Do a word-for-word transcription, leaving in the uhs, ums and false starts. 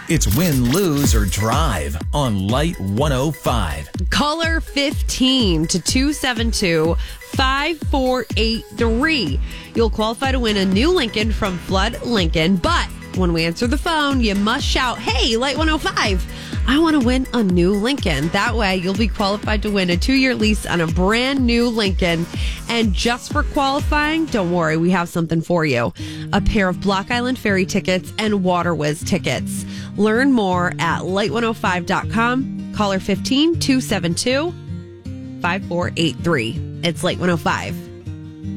It's win, lose, or drive on Light one oh five. Caller fifteen to two seven two, five four eight three. You'll qualify to win a new Lincoln from Flood Lincoln, but when we answer the phone, you must shout, "Hey, Light one oh five, I want to win a new Lincoln." That way, you'll be qualified to win a two-year lease on a brand new Lincoln. And just for qualifying, don't worry, we have something for you. A pair of Block Island Ferry tickets and Water Whiz tickets. Learn more at light one oh five dot com. Caller fifteen, two seven two, five four eight three. It's Light one oh five.